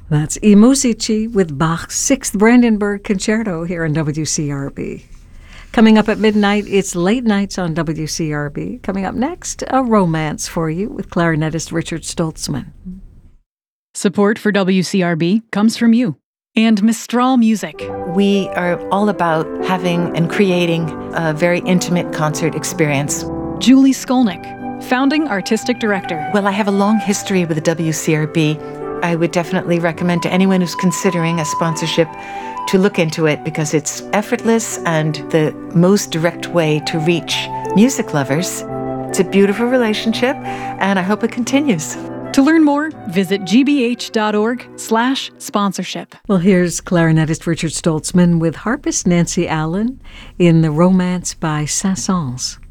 That's I Musici with Bach's 6th Brandenburg Concerto here on WCRB. Coming up at midnight, it's Late Nights on WCRB. Coming up next, a romance for you with clarinetist Richard Stoltzman. Support for WCRB comes from you and Mistral Music. We are all about having and creating a very intimate concert experience. Julie Skolnick, founding artistic director. Well, I have a long history with the WCRB. I would definitely recommend to anyone who's considering a sponsorship to look into it because it's effortless and the most direct way to reach music lovers. It's a beautiful relationship, and I hope it continues. To learn more, visit gbh.org/sponsorship. Well, here's clarinetist Richard Stoltzman with harpist Nancy Allen in The Romance by Saint-Saëns.